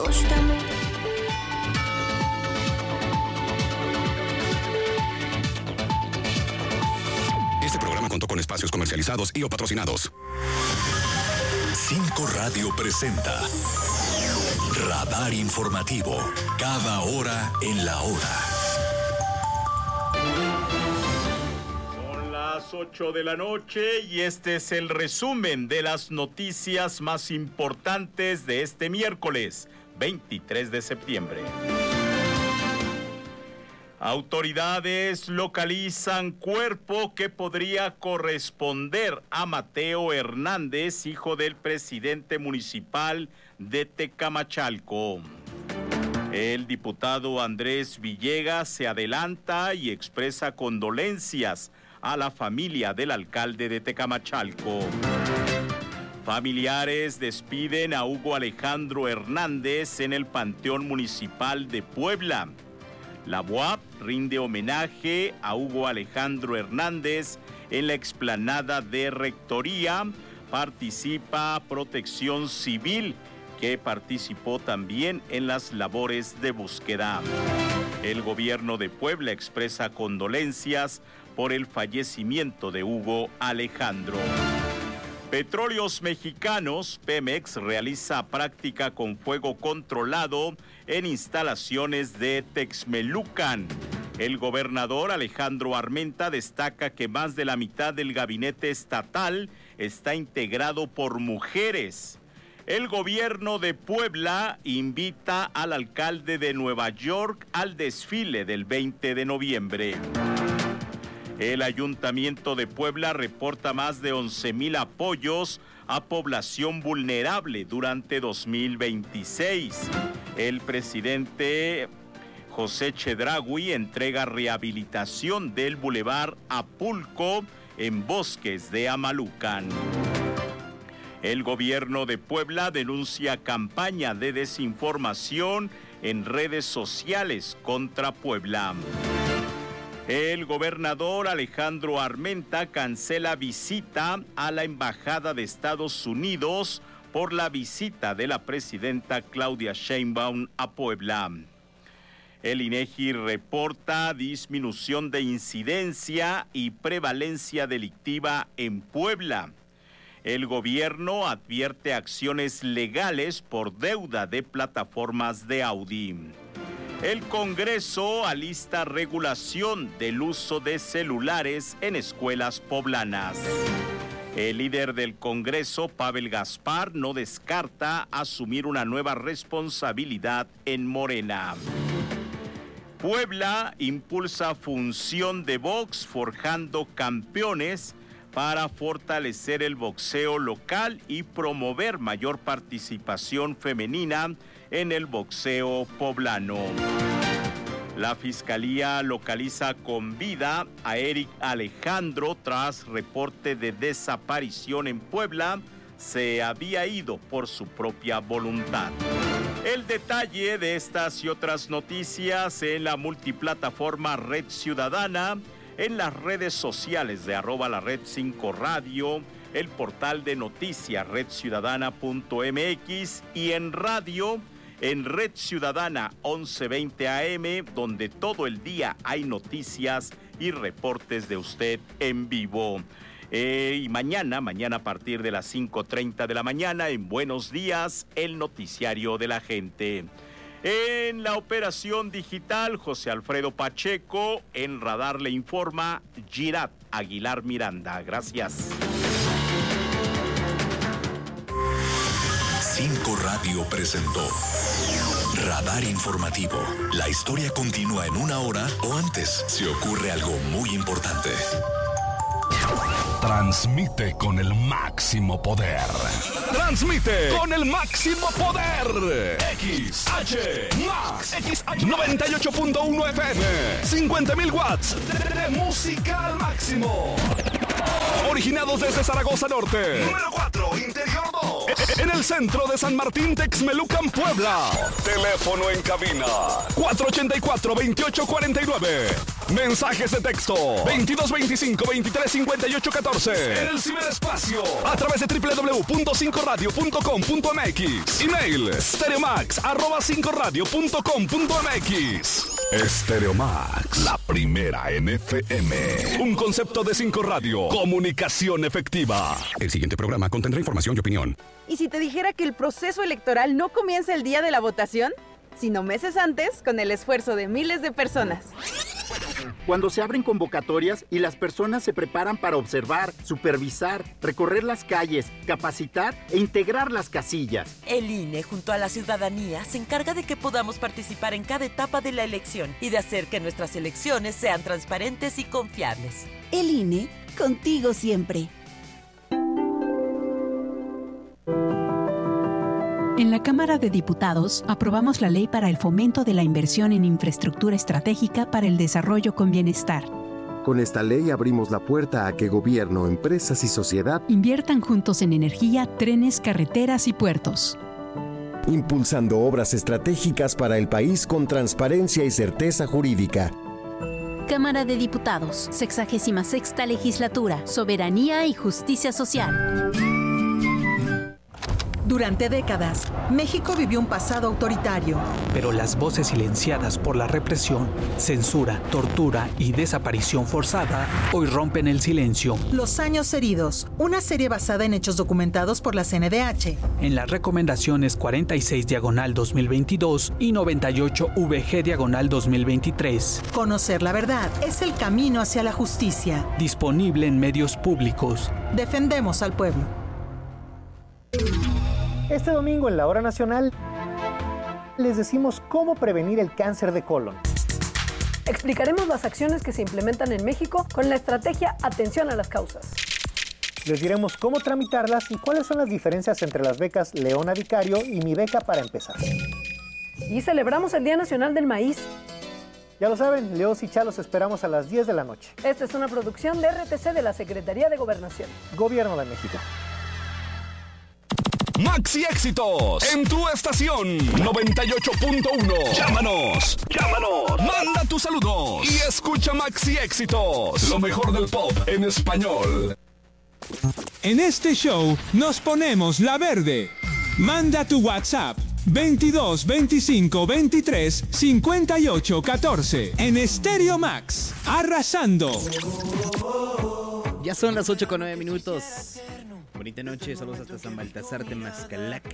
Gústame. Este programa contó con espacios comercializados y o patrocinados. 5 Radio presenta Radar Informativo, cada hora en la hora. Son las 8 de la noche y este es el resumen de las noticias más importantes de este miércoles, 23 de septiembre. Autoridades localizan cuerpo que podría corresponder a Mateo Hernández, hijo del presidente municipal de Tecamachalco. El diputado Andrés Villegas se adelanta y expresa condolencias a la familia del alcalde de Tecamachalco. Familiares despiden a Hugo Alejandro Hernández en el Panteón Municipal de Puebla. La UAP rinde homenaje a Hugo Alejandro Hernández en la explanada de Rectoría. Participa Protección Civil, que participó también en las labores de búsqueda. El gobierno de Puebla expresa condolencias por el fallecimiento de Hugo Alejandro. Petróleos Mexicanos, Pemex, realiza práctica con fuego controlado en instalaciones de Texmelucan. El gobernador Alejandro Armenta destaca que más de la mitad del gabinete estatal está integrado por mujeres. El gobierno de Puebla invita al alcalde de Nueva York al desfile del 20 de noviembre. El Ayuntamiento de Puebla reporta más de 11,000 apoyos a población vulnerable durante 2026. El presidente José Chedraui entrega rehabilitación del Boulevard Apulco en Bosques de Amalucan. El gobierno de Puebla denuncia campaña de desinformación en redes sociales contra Puebla. El gobernador Alejandro Armenta cancela visita a la Embajada de Estados Unidos por la visita de la presidenta Claudia Sheinbaum a Puebla. El INEGI reporta disminución de incidencia y prevalencia delictiva en Puebla. El gobierno advierte acciones legales por deuda de plataformas de Audi. El Congreso alista regulación del uso de celulares en escuelas poblanas. El líder del Congreso, Pavel Gaspar, no descarta asumir una nueva responsabilidad en Morena. Puebla impulsa función de box forjando campeones para fortalecer el boxeo local y promover mayor participación femenina en el boxeo poblano. La Fiscalía localiza con vida a Eric Alejandro tras reporte de desaparición en Puebla. Se había ido por su propia voluntad. El detalle de estas y otras noticias en la multiplataforma Red Ciudadana, en las redes sociales de @lared5 radio, el portal de noticias redciudadana.mx y en radio en Red Ciudadana 1120 AM, donde todo el día hay noticias y reportes de usted en vivo. Y mañana a partir de las 5:30 de la mañana, en Buenos Días, el noticiario de la gente. En la operación digital, José Alfredo Pacheco. En Radar le informa Girat Aguilar Miranda. Gracias. 5 Radio presentó Radar Informativo. La historia continúa en 1 hora o antes si ocurre algo muy importante. Transmite con el máximo poder. Transmite con el máximo poder. XH Max 98.1 FM. 50,000 watts de música al máximo. Originados desde Zaragoza Norte. Número 4, Interior 2. En el centro de San Martín, Texmelucan, Puebla. Teléfono en cabina 484-2849. Mensajes de texto 2225-2358-14. En el ciberespacio a través de www.5radio.com.mx. Email stereomax@5radio.com.mx. Stereomax, la primera en FM. Un concepto de 5 Radio. Comunicación efectiva. El siguiente programa contendrá información y opinión. ¿Y si te dijera que el proceso electoral no comienza el día de la votación, sino meses antes, con el esfuerzo de miles de personas? Cuando se abren convocatorias y las personas se preparan para observar, supervisar, recorrer las calles, capacitar e integrar las casillas. El INE, junto a la ciudadanía, se encarga de que podamos participar en cada etapa de la elección y de hacer que nuestras elecciones sean transparentes y confiables. El INE, contigo siempre. En la Cámara de Diputados aprobamos la Ley para el Fomento de la Inversión en Infraestructura Estratégica para el Desarrollo con Bienestar. Con esta ley abrimos la puerta a que gobierno, empresas y sociedad inviertan juntos en energía, trenes, carreteras y puertos. Impulsando obras estratégicas para el país con transparencia y certeza jurídica. Cámara de Diputados, 66ª Legislatura, Soberanía y Justicia Social. Durante décadas, México vivió un pasado autoritario. Pero las voces silenciadas por la represión, censura, tortura y desaparición forzada hoy rompen el silencio. Los años heridos, una serie basada en hechos documentados por la CNDH. En las recomendaciones 46/2022 y 98/VG/2023. Conocer la verdad es el camino hacia la justicia. Disponible en medios públicos. Defendemos al pueblo. Este domingo en la Hora Nacional les decimos cómo prevenir el cáncer de colon. Explicaremos las acciones que se implementan en México con la estrategia Atención a las Causas. Les diremos cómo tramitarlas y cuáles son las diferencias entre las becas Leona Vicario y Mi Beca para Empezar. Y celebramos el Día Nacional del Maíz. Ya lo saben, Leos y Chá los esperamos a las 10 de la noche. Esta es una producción de RTC de la Secretaría de Gobernación. Gobierno de México. Maxi Éxitos en tu estación 98.1. Llámanos. Manda tus saludos y escucha Maxi Éxitos, lo mejor del pop en español. En este show nos ponemos la verde. Manda tu WhatsApp 22 25 23 58 14 en Stereo Max, arrasando. Ya son las 8:09. Bonita noche, saludos hasta San Baltasar Temazcalac.